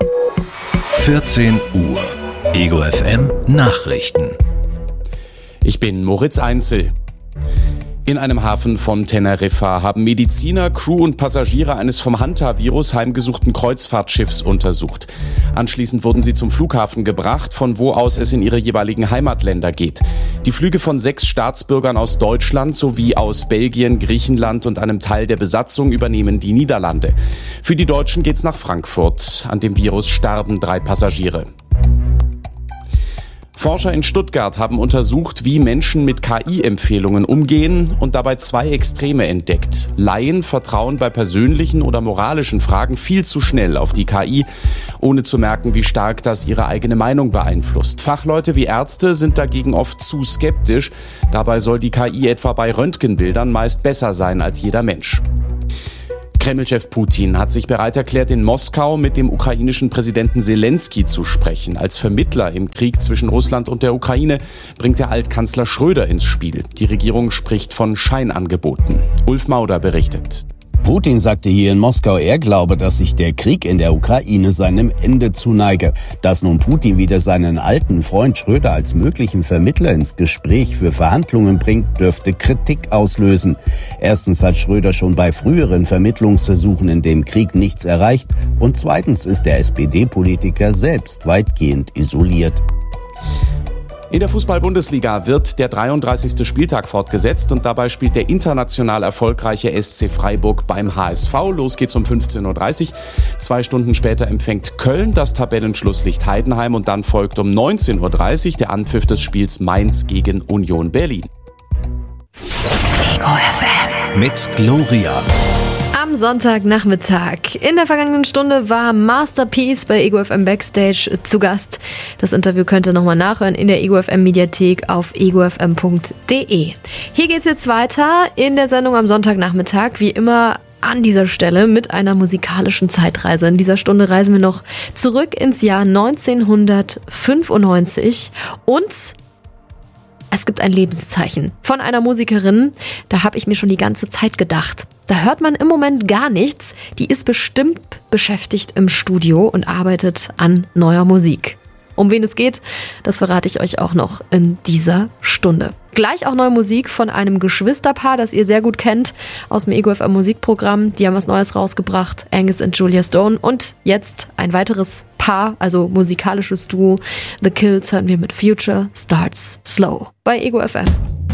14 Uhr. Ego FM Nachrichten. Ich bin Moritz Einzel. In einem Hafen von Teneriffa haben Mediziner, Crew und Passagiere eines vom Hanta-Virus heimgesuchten Kreuzfahrtschiffs untersucht. Anschließend wurden sie zum Flughafen gebracht, von wo aus es in ihre jeweiligen Heimatländer geht. Die Flüge von 6 Staatsbürgern aus Deutschland sowie aus Belgien, Griechenland und einem Teil der Besatzung übernehmen die Niederlande. Für die Deutschen geht's nach Frankfurt. An dem Virus starben 3 Passagiere. Forscher in Stuttgart haben untersucht, wie Menschen mit KI-Empfehlungen umgehen und dabei 2 Extreme entdeckt. Laien vertrauen bei persönlichen oder moralischen Fragen viel zu schnell auf die KI, ohne zu merken, wie stark das ihre eigene Meinung beeinflusst. Fachleute wie Ärzte sind dagegen oft zu skeptisch. Dabei soll die KI etwa bei Röntgenbildern meist besser sein als jeder Mensch. Kreml-Chef Putin hat sich bereit erklärt, in Moskau mit dem ukrainischen Präsidenten Selenskyj zu sprechen. Als Vermittler im Krieg zwischen Russland und der Ukraine bringt der Altkanzler Schröder ins Spiel. Die Regierung spricht von Scheinangeboten. Ulf Mauder berichtet. Putin sagte hier in Moskau, er glaube, dass sich der Krieg in der Ukraine seinem Ende zuneige. Dass nun Putin wieder seinen alten Freund Schröder als möglichen Vermittler ins Gespräch für Verhandlungen bringt, dürfte Kritik auslösen. Erstens hat Schröder schon bei früheren Vermittlungsversuchen in dem Krieg nichts erreicht und zweitens ist der SPD-Politiker selbst weitgehend isoliert. In der Fußball-Bundesliga wird der 33. Spieltag fortgesetzt und dabei spielt der international erfolgreiche SC Freiburg beim HSV. Los geht's um 15.30 Uhr. 2 Stunden später empfängt Köln das Tabellenschlusslicht Heidenheim und dann folgt um 19.30 Uhr der Anpfiff des Spiels Mainz gegen Union Berlin. Ego FM mit Gloria. Am Sonntagnachmittag. In der vergangenen Stunde war Masterpiece bei Ego FM Backstage zu Gast. Das Interview könnt ihr nochmal nachhören in der Ego FM Mediathek auf egofm.de. Hier geht's jetzt weiter in der Sendung am Sonntagnachmittag. Wie immer an dieser Stelle mit einer musikalischen Zeitreise. In dieser Stunde reisen wir noch zurück ins Jahr 1995 und es gibt ein Lebenszeichen von einer Musikerin, da habe ich mir schon die ganze Zeit gedacht. Da hört man im Moment gar nichts. Die ist bestimmt beschäftigt im Studio und arbeitet an neuer Musik. Um wen es geht, das verrate ich euch auch noch in dieser Stunde. Gleich auch neue Musik von einem Geschwisterpaar, das ihr sehr gut kennt, aus dem Ego FM Musikprogramm. Die haben was Neues rausgebracht, Angus und Julia Stone. Und jetzt ein weiteres Paar, also musikalisches Duo. The Kills hören wir mit Future Starts Slow bei Ego FM.